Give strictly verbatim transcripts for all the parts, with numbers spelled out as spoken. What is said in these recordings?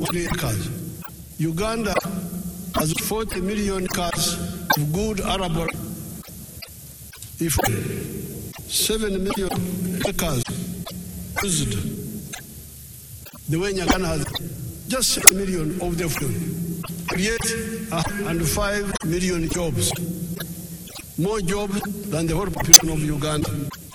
acres. Uganda has forty million acres of good arable. If seven million acres used the way Uganda has, just seven million of the food, create uh, and five million jobs, more jobs than the whole population of Uganda.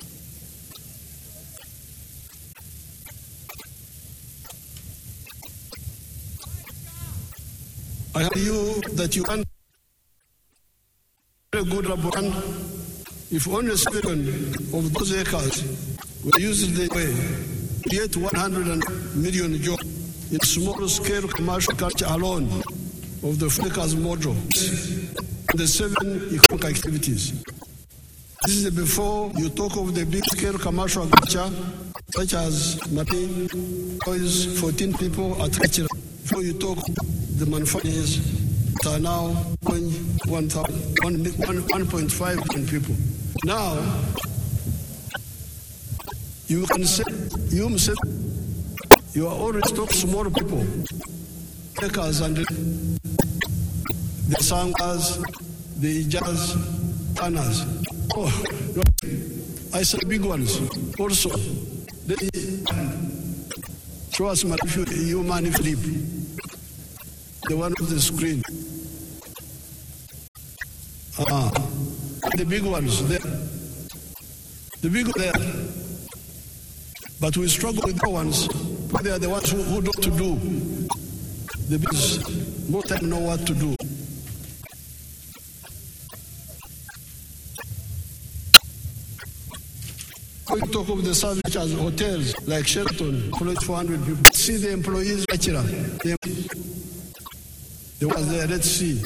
I have you that you can very good land. If only seven of those acres were used the way, create one hundred million jobs in small-scale commercial culture alone of the Africa's model, the seven economic activities. This is before you talk of the big-scale commercial agriculture, such as Mati, employs fourteen people at Kachira. Before you talk the manufacturers that are now one point five million people. Now, you can say, you say, you are already talking small people, takers and the Sangas, the Ijas, Tanas. Oh, I said big ones also. They, show us my you money flip. The one on the screen. Ah, the big ones there. The big there. But we struggle with the ones. But they are the ones who, who know to do. The business. Most time know what to do. We talk of the service as hotels like Sheraton, employs four hundred people. See the employees, the, the ones there, let's see.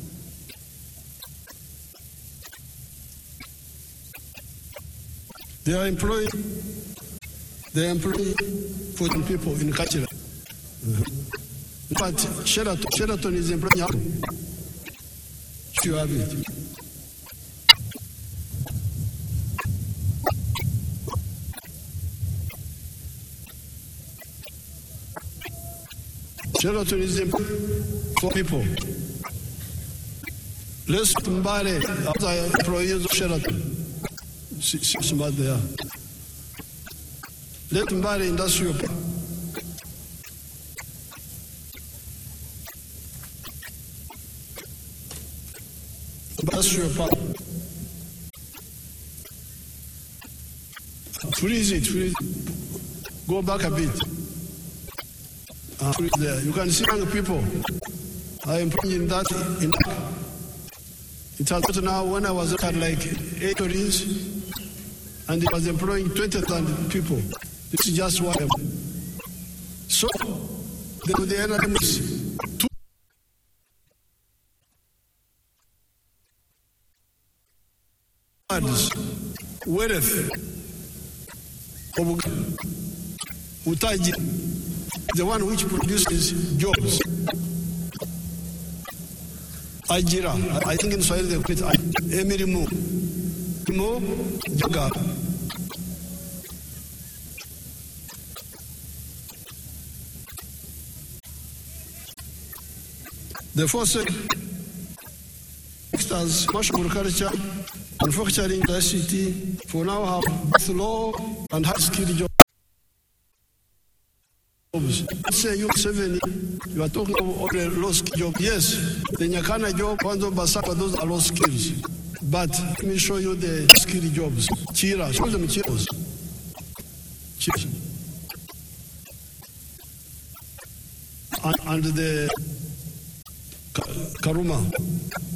They are employed, they employ fourteen people in Kachira. Uh-huh. But Sheraton, Sheraton is employing how? You have it. Sheraton is for people. Let's Mbare, other employees of Sheraton. Smart they are. Let Mbare Industrial Park. Industrial Park. Freeze it, freeze it. Go back a bit. Uh, there. You can see young people are employing that in it has got now when I was at like eight years and it was employing twenty thousand people. This is just one. So the, the enemies two words wealth of Utaji, the one which produces jobs. Ajira, I think in Swahili they call it Emirimu. Mo, Jaga. The first sectors, commercial agriculture, manufacturing, I C T, for now have both low and high skilled jobs. Let's say you seven, you are talking about the low skill job. Yes, the Nyakana job, Kwanzo Basaka, those are low skills. But let me show you the skill jobs. Chira, show them chiros. Chira. And, and the Karuma.